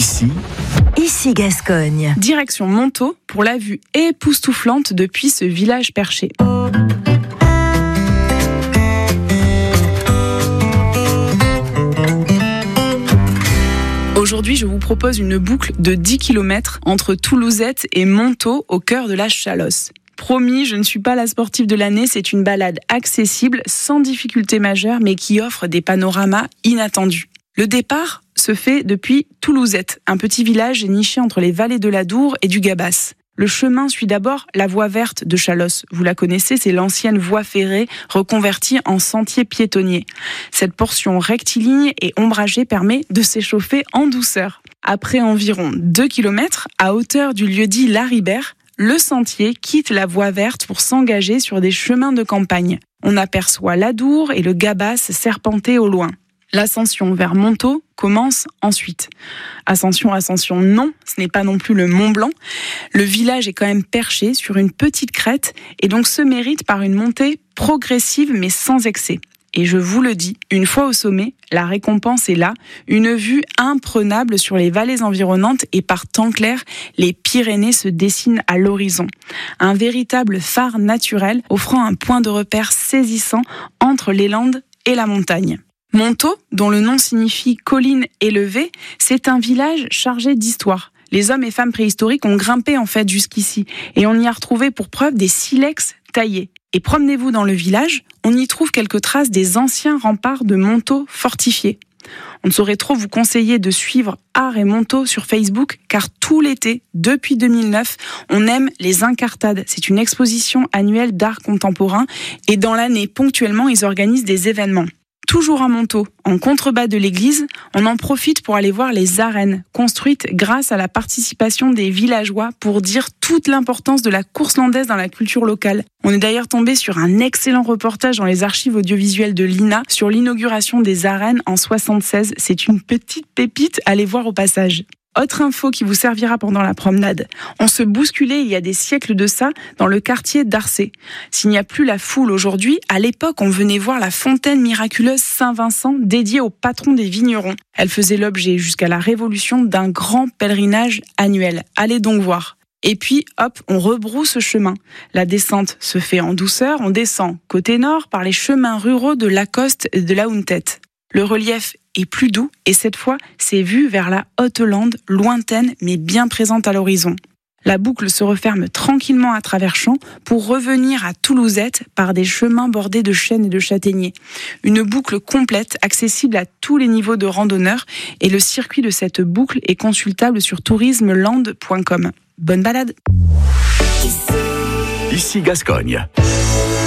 Ici Gascogne. Direction Montaut pour la vue époustouflante depuis ce village perché. Aujourd'hui, je vous propose une boucle de 10 km entre Toulousette et Montaut au cœur de la Chalosse. Promis, je ne suis pas la sportive de l'année, c'est une balade accessible, sans difficulté majeure, mais qui offre des panoramas inattendus. Le départ se fait depuis Toulousette, un petit village niché entre les vallées de l'Adour et du Gabas. Le chemin suit d'abord la voie verte de Chalosse. Vous la connaissez, c'est l'ancienne voie ferrée reconvertie en sentier piétonnier. Cette portion rectiligne et ombragée permet de s'échauffer en douceur. Après environ 2 km, à hauteur du lieu-dit La Ribère, le sentier quitte la voie verte pour s'engager sur des chemins de campagne. On aperçoit l'Adour et le Gabas serpenter au loin. L'ascension vers Montaut commence ensuite. Ascension, non, ce n'est pas non plus le Mont Blanc. Le village est quand même perché sur une petite crête et donc se mérite par une montée progressive mais sans excès. Et je vous le dis, une fois au sommet, la récompense est là, une vue imprenable sur les vallées environnantes et par temps clair, les Pyrénées se dessinent à l'horizon. Un véritable phare naturel offrant un point de repère saisissant entre les Landes et la montagne. Montaut, dont le nom signifie colline élevée, c'est un village chargé d'histoire. Les hommes et femmes préhistoriques ont grimpé en fait jusqu'ici et on y a retrouvé pour preuve des silex taillés. Et promenez-vous dans le village, on y trouve quelques traces des anciens remparts de Montaut fortifiés. On ne saurait trop vous conseiller de suivre Art et Montaut sur Facebook car tout l'été, depuis 2009, on aime les Incartades. C'est une exposition annuelle d'art contemporain et dans l'année, ponctuellement, ils organisent des événements. Toujours à Montaut, en contrebas de l'église, on en profite pour aller voir les arènes, construites grâce à la participation des villageois pour dire toute l'importance de la course landaise dans la culture locale. On est d'ailleurs tombé sur un excellent reportage dans les archives audiovisuelles de l'INA sur l'inauguration des arènes en 1976. C'est une petite pépite, allez voir au passage. Autre info qui vous servira pendant la promenade. On se bousculait il y a des siècles de ça dans le quartier d'Arcé. S'il n'y a plus la foule aujourd'hui, à l'époque on venait voir la fontaine miraculeuse Saint-Vincent dédiée au patron des vignerons. Elle faisait l'objet jusqu'à la Révolution d'un grand pèlerinage annuel. Allez donc voir. Et puis, hop, on rebrousse chemin. La descente se fait en douceur, on descend côté nord par les chemins ruraux de Lacoste et de la Hountet. Le relief est plus doux et cette fois, c'est vu vers la Haute-Lande, lointaine mais bien présente à l'horizon. La boucle se referme tranquillement à travers champs pour revenir à Toulousette par des chemins bordés de chênes et de châtaigniers. Une boucle complète, accessible à tous les niveaux de randonneurs et le circuit de cette boucle est consultable sur tourismeland.com. Bonne balade. Ici Gascogne.